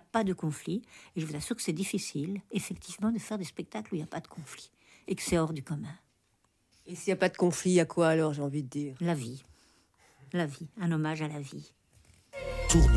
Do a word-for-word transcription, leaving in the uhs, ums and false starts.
pas de conflit. Et je vous assure que c'est difficile, effectivement, de faire des spectacles où il n'y a pas de conflit et que c'est hors du commun. Et s'il n'y a pas de conflit, il y a quoi alors, j'ai envie de dire? La vie. La vie. Un hommage à la vie. Tourne